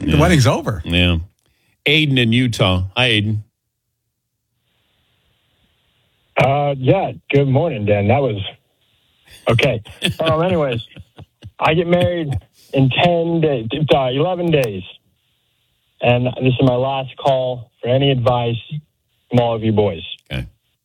The wedding's over. Yeah. Aiden in Utah. Hi, Aiden. Yeah, good morning, Dan. That was okay. Anyways, I get married in 11 days. And this is my last call for any advice from all of you boys. Okay.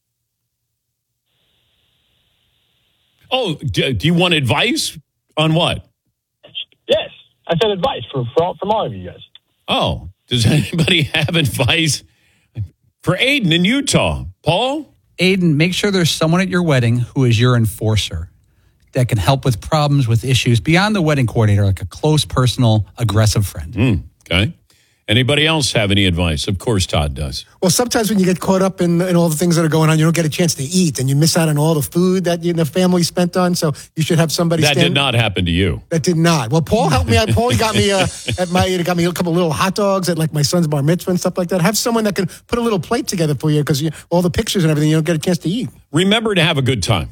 Oh, do you want advice on what? Yes, I said advice from all of you guys. Oh, does anybody have advice for Aiden in Utah? Paul? Aiden, make sure there's someone at your wedding who is your enforcer that can help with problems, with issues beyond the wedding coordinator, like a close, personal, aggressive friend. Okay. Anybody else have any advice? Of course, Todd does. Well, sometimes when you get caught up in all the things that are going on, you don't get a chance to eat, and you miss out on all the food that the family spent on. So you should have somebody. That did not happen to you. That did not. Well, Paul helped me out. Paul got me a couple of little hot dogs at like my son's bar mitzvah and stuff like that. Have someone that can put a little plate together for you because all the pictures and everything, you don't get a chance to eat. Remember to have a good time.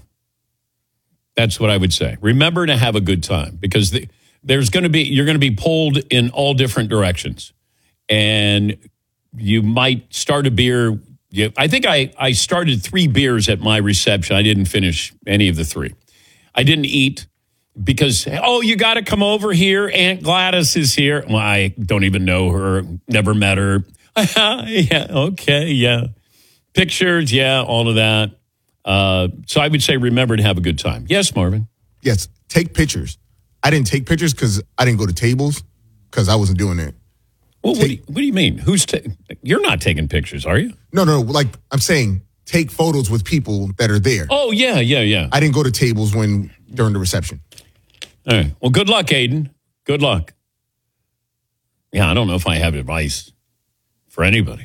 That's what I would say. Remember to have a good time because you're going to be pulled in all different directions. And you might start a beer. I think I started 3 beers at my reception. I didn't finish any of the 3. I didn't eat because, you got to come over here. Aunt Gladys is here. Well, I don't even know her. Never met her. Yeah, okay, yeah. Pictures, yeah, all of that. So I would say remember to have a good time. Yes, Marvin? Yes, take pictures. I didn't take pictures because I didn't go to tables because I wasn't doing it. Well, what do you mean? You're not taking pictures, are you? No. Like I'm saying, take photos with people that are there. Oh, yeah. I didn't go to tables during the reception. All right. Well, good luck, Aiden. Good luck. Yeah, I don't know if I have advice for anybody.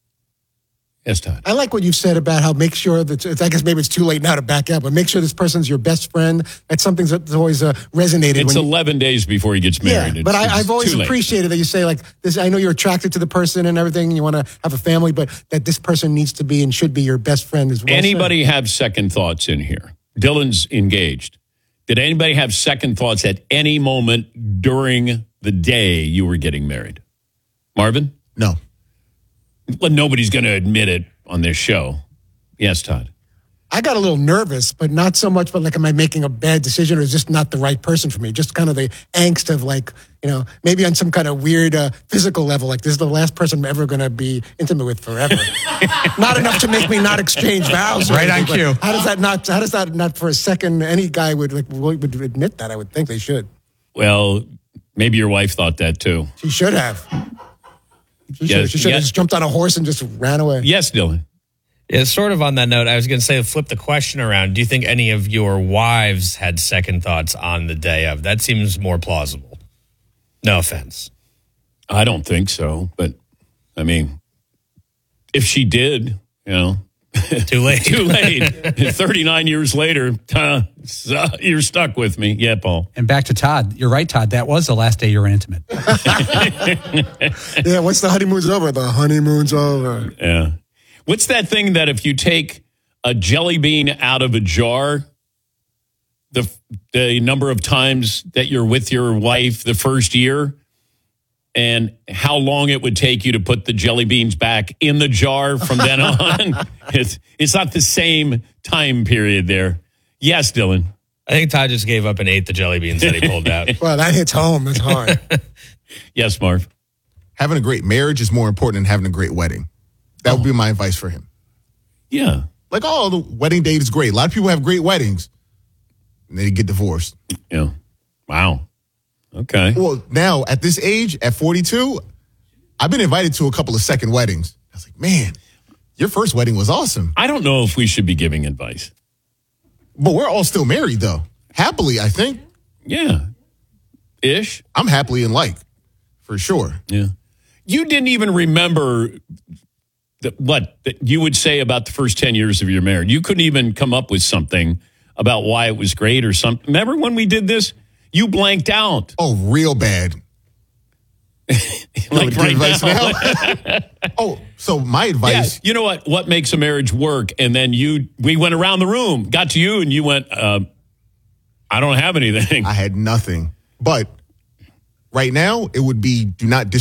Yes, Todd. I like what you said about how make sure that I guess maybe it's too late now to back up, but make sure this person's your best friend. That's something that's always resonated. It's 11 days before he gets married. Yeah, but I've always appreciated that you say like this. I know you're attracted to the person and everything, and you want to have a family, but that this person needs to be and should be your best friend as well. Anybody have second thoughts in here? Dylan's engaged. Did anybody have second thoughts at any moment during the day you were getting married? Marvin? No. Well, nobody's going to admit it on this show. Yes, Todd. I got a little nervous, but not so much, but like, am I making a bad decision or is this not the right person for me? Just kind of the angst of like, maybe on some kind of weird physical level, like this is the last person I'm ever going to be intimate with forever. Not enough to make me not exchange vows. Right on cue. How does that not for a second, any guy would admit that? I would think they should. Well, maybe your wife thought that too. She should have. She should have just jumped on a horse and just ran away. Yes, Dylan. Yeah, sort of on that note, I was going to say, flip the question around. Do you think any of your wives had second thoughts on the day of? That seems more plausible. No offense. I don't think so. But, I mean, if she did, Too late. Too late. 39 years later, you're stuck with me. Yeah, Paul. And back to Todd. You're right, Todd. That was the last day you were intimate. Yeah, once the honeymoon's over, the honeymoon's over. Yeah. What's that thing that if you take a jelly bean out of a jar, the number of times that you're with your wife the first year, and how long it would take you to put the jelly beans back in the jar from then on? It's not the same time period there. Yes, Dylan. I think Todd just gave up and ate the jelly beans that he pulled out. Well, that hits home. It's hard. Yes, Marv. Having a great marriage is more important than having a great wedding. That would be my advice for him. Yeah. Like, the wedding date is great. A lot of people have great weddings, and they get divorced. Yeah. Wow. Okay. Well, now, at this age, at 42, I've been invited to a couple of second weddings. I was like, man, your first wedding was awesome. I don't know if we should be giving advice. But we're all still married, though. Happily, I think. Yeah. Ish. I'm happily in like, for sure. Yeah. You didn't even remember what you would say about the first 10 years of your marriage. You couldn't even come up with something about why it was great or something. Remember when we did this? You blanked out. Oh, real bad. Like right now. So my advice. Yeah, you know what? What makes a marriage work? And then we went around the room, got to you, and you went, I don't have anything. I had nothing. But right now, it would be do not